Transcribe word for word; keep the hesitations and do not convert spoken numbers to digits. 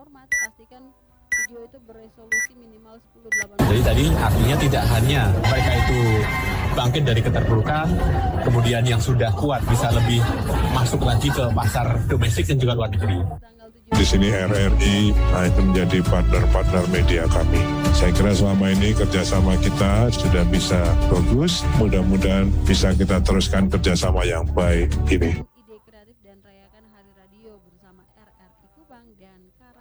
terhormat, pastikan video itu beresolusi minimal sepuluh delapan. Jadi tadi artinya tidak hanya mereka itu bangkit dari keterpurukan, kemudian yang sudah kuat bisa lebih masuk lagi ke pasar domestik dan juga luar negeri. Di sini R R I nah itu menjadi partner-partner media kami. Saya kira selama ini kerjasama kita sudah bisa bagus, mudah-mudahan bisa kita teruskan kerjasama yang baik ini.